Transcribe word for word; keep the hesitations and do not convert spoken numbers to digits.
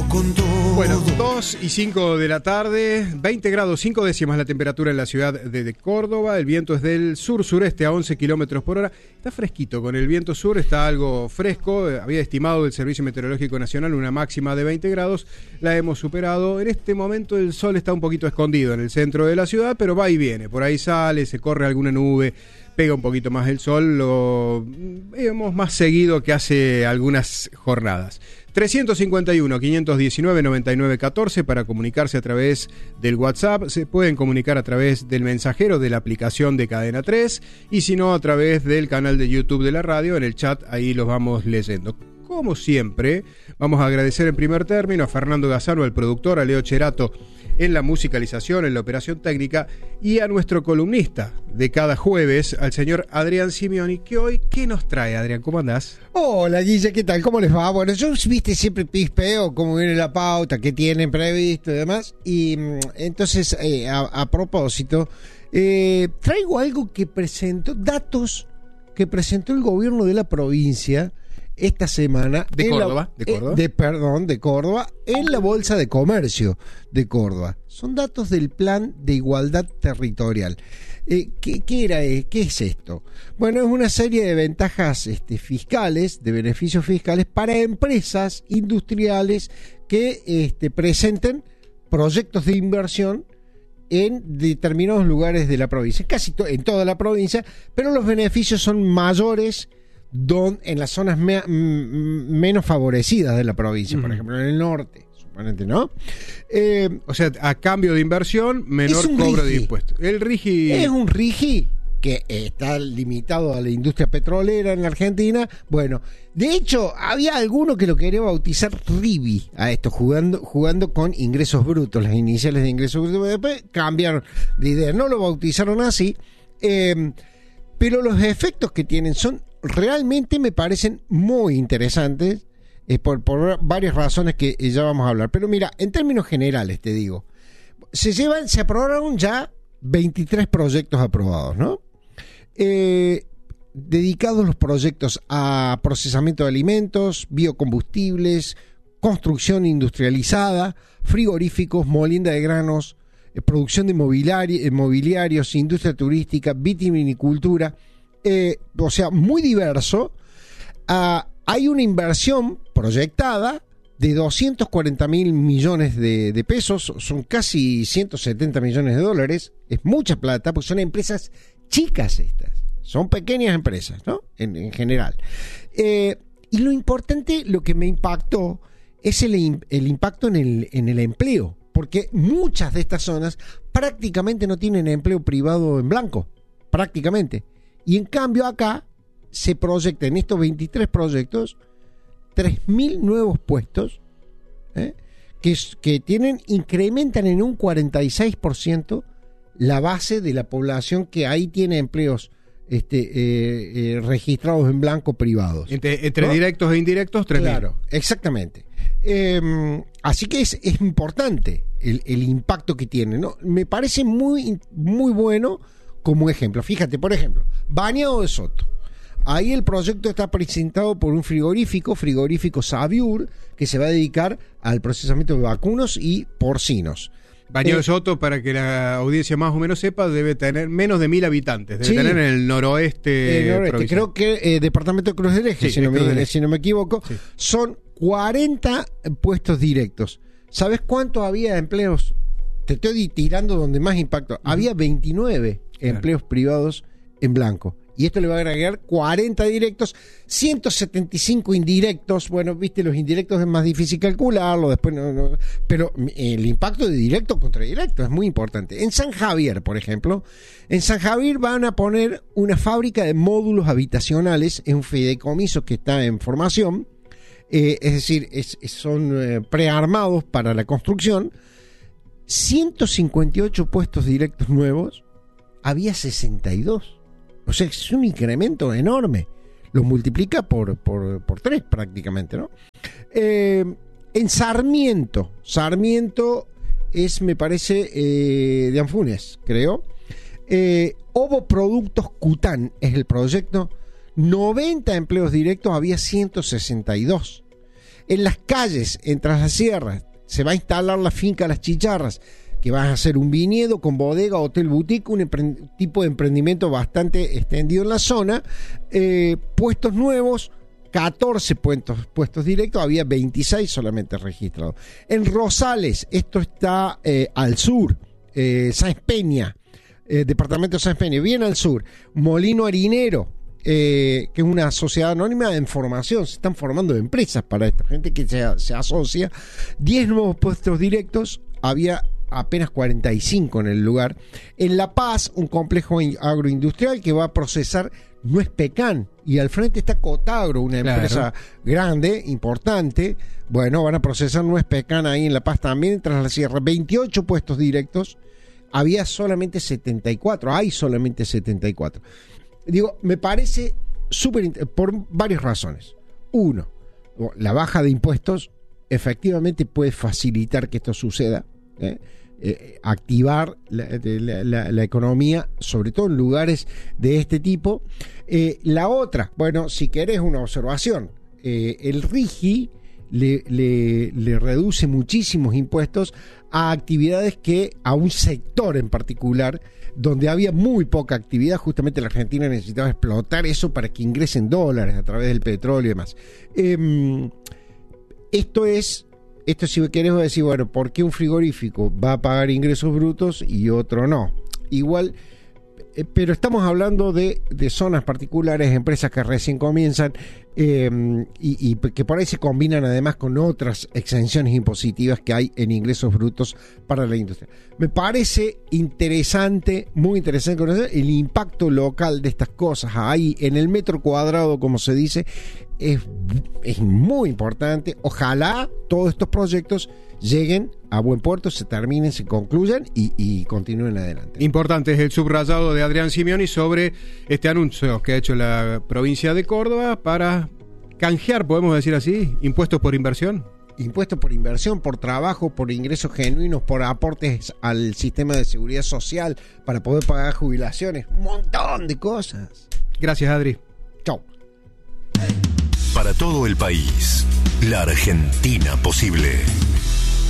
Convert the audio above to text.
puedo con todo. Bueno, dos y cinco de la tarde, veinte grados cinco décimas la temperatura en la ciudad de, de Córdoba. El viento es del sur-sureste a once kilómetros por hora. Está fresquito, con el viento sur está algo fresco. Había estimado el Servicio Meteorológico Nacional una máxima de veinte grados. La hemos superado. En este momento el sol está un poquito escondido en el centro de la ciudad, pero va y viene. Por ahí sale, se corre alguna nube, pega un poquito más el sol. Lo vemos más seguido que hace algunas jornadas. trescientos cincuenta y uno, quinientos diecinueve, noventa y nueve catorce para comunicarse a través del WhatsApp. Se pueden comunicar a través del mensajero de la aplicación de Cadena tres y si no a través del canal de YouTube de la radio. En el chat ahí los vamos leyendo. Como siempre, vamos a agradecer en primer término a Fernando Gazzano, el productor, a Leo Cherato en la musicalización, en la operación técnica, y a nuestro columnista de cada jueves, al señor Adrián Simeoni, que hoy, ¿qué nos trae, Adrián? ¿Cómo andás? Hola, Guille, ¿qué tal? ¿Cómo les va? Bueno, yo, viste, siempre pispeo cómo viene la pauta, qué tienen previsto y demás, y entonces, eh, a, a propósito, eh, traigo algo que presentó, datos que presentó el gobierno de la provincia esta semana de Córdoba, la, de Córdoba. Eh, de, perdón, de Córdoba, en la Bolsa de Comercio de Córdoba. Son datos del Plan de Igualdad Territorial. Eh, ¿qué, qué era, eh, ¿Qué es esto? Bueno, es una serie de ventajas este, fiscales, de beneficios fiscales para empresas industriales que este, presenten proyectos de inversión en determinados lugares de la provincia, casi to- en toda la provincia, pero los beneficios son mayores Don, en las zonas me, m, menos favorecidas de la provincia, mm. por ejemplo, en el norte, suponete, ¿no? Eh, o sea, a cambio de inversión, menor cobro RIGI. de impuestos. El RIGI es un RIGI que está limitado a la industria petrolera en la Argentina. Bueno, de hecho, había alguno que lo quería bautizar RIBI a esto, jugando, jugando con ingresos brutos, las iniciales de ingresos brutos. Después cambiaron de idea, no lo bautizaron así, eh, pero los efectos que tienen son realmente me parecen muy interesantes, eh, por, por varias razones que eh, ya vamos a hablar. Pero mira, en términos generales te digo, se llevan, se aprobaron ya veintitrés proyectos aprobados, ¿no? Eh, dedicados los proyectos a procesamiento de alimentos, biocombustibles, construcción industrializada, frigoríficos, molienda de granos, eh, producción de mobiliari- eh, mobiliarios, industria turística, vitivinicultura. Eh, o sea, muy diverso. Uh, hay una inversión proyectada de doscientos cuarenta mil millones de, de pesos, son casi ciento setenta millones de dólares. Es mucha plata, porque son empresas chicas estas, son pequeñas empresas, ¿no? En, en general. Eh, y lo importante, lo que me impactó, es el, el impacto en el, en el empleo, porque muchas de estas zonas prácticamente no tienen empleo privado en blanco, prácticamente. Y en cambio acá se proyecta en estos veintitrés proyectos tres mil nuevos puestos, ¿eh? que, que tienen, incrementan en un cuarenta y seis por ciento la base de la población que ahí tiene empleos este, eh, eh, registrados en blanco privados. Entre, entre ¿no? directos e indirectos, tres mil. Claro, exactamente. Eh, así que es, es importante el, el impacto que tiene, ¿no? Me parece muy, muy bueno como ejemplo. Fíjate, por ejemplo, Bañado de Soto. Ahí el proyecto está presentado por un frigorífico, frigorífico Saviur, que se va a dedicar al procesamiento de vacunos y porcinos. Bañado eh, de Soto, para que la audiencia más o menos sepa, debe tener menos de mil habitantes. Debe sí, tener en el noroeste. el noroeste creo que eh, departamento de Cruz del Eje, sí, si, no Cruz me, del Eje. si no me equivoco. Sí. Son cuarenta puestos directos. ¿Sabes cuántos había empleos? Te estoy tirando donde más impacto. Uh-huh. Había veintinueve claro. empleos privados en blanco. Y esto le va a agregar cuarenta directos, ciento setenta y cinco indirectos. Bueno, viste, los indirectos es más difícil calcularlo, después no, no, pero el impacto de directo contra directo es muy importante. En San Javier, por ejemplo, en San Javier van a poner una fábrica de módulos habitacionales, es un fideicomiso que está en formación, eh, es decir, es, son eh, prearmados para la construcción. ciento cincuenta y ocho puestos directos nuevos, había sesenta y dos. O sea, es un incremento enorme. Lo multiplica por, por, por tres prácticamente, ¿no? Eh, en Sarmiento. Sarmiento es, me parece, eh, de Anfunes, creo. Eh, Ovo Productos Cután es el proyecto. noventa empleos directos, había ciento sesenta y dos. En las calles, en Tras las Sierras, se va a instalar la finca Las Chicharras, que va a ser un viñedo con bodega, hotel boutique, un emprend- tipo de emprendimiento bastante extendido en la zona. Eh, puestos nuevos, catorce puestos, puestos directos, había veintiséis solamente registrados. En Rosales, esto está eh, al sur, eh, Sáenz Peña, eh, departamento de Sáenz Peña, bien al sur. Molino Harinero, eh, que es una sociedad anónima en formación, se están formando empresas para esta gente que se, se asocia. diez nuevos puestos directos, había apenas cuarenta y cinco en el lugar. En La Paz, un complejo agroindustrial que va a procesar nuez pecan, y al frente está Cotagro, una Claro. empresa grande, importante. Bueno, van a procesar nuez pecan ahí en La Paz también, Tras la Sierra. veintiocho puestos directos, había solamente setenta y cuatro, hay solamente setenta y cuatro. Digo, me parece súper int- por varias razones. Uno, la baja de impuestos efectivamente puede facilitar que esto suceda, ¿eh? Eh, activar la, la, la, la economía, sobre todo en lugares de este tipo. Eh, la otra, bueno, si querés una observación, eh, el RIGI le, le, le reduce muchísimos impuestos a actividades que, a un sector en particular, donde había muy poca actividad. Justamente la Argentina necesitaba explotar eso para que ingresen dólares a través del petróleo y demás. Eh, esto es Esto, si querés decir, bueno, ¿por qué un frigorífico va a pagar ingresos brutos y otro no? Igual, eh, pero estamos hablando de, de zonas particulares, empresas que recién comienzan, eh, y, y que por ahí se combinan además con otras exenciones impositivas que hay en ingresos brutos para la industria. Me parece interesante, muy interesante conocer el impacto local de estas cosas ahí en el metro cuadrado, como se dice. Es, es muy importante. Ojalá todos estos proyectos lleguen a buen puerto, se terminen, se concluyan y, y continúen adelante. Importante es el subrayado de Adrián Simeoni sobre este anuncio que ha hecho la provincia de Córdoba para canjear, podemos decir así, impuestos por inversión. Impuestos por inversión, por trabajo, por ingresos genuinos, por aportes al sistema de seguridad social para poder pagar jubilaciones, un montón de cosas. Gracias, Adri. Chau. Para todo el país, la Argentina posible.